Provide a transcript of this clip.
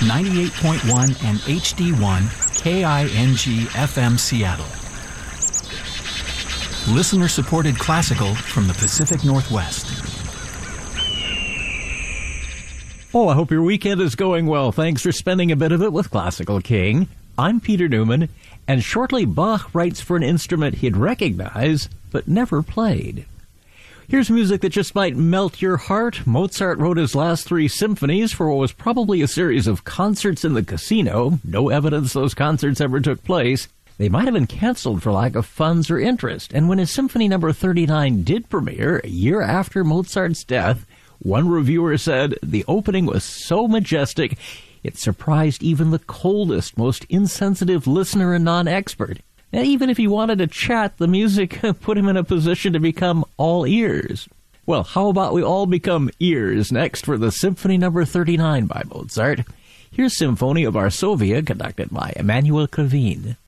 98.1 and HD1 KING FM Seattle. Listener-supported classical from the Pacific Northwest. Oh, I hope your weekend is going well. Thanks for spending a bit of it with Classical King. I'm Peter Newman, and shortly Bach writes for an instrument he'd recognize but never played. Here's music that just might melt your heart. Mozart wrote his last 3 symphonies for what was probably a series of concerts in the casino. No evidence those concerts ever took place. They might have been canceled for lack of funds or interest. And when his Symphony No. 39 did premiere, a year after Mozart's death, one reviewer said the opening was so majestic, it surprised even the coldest, most insensitive listener and non-expert. And even if he wanted to chat, the music put him in a position to become all ears. Well, how about we all become ears next for the Symphony No. 39 by Mozart? Here's Symphony of Varsovia, conducted by Emanuel Krivine.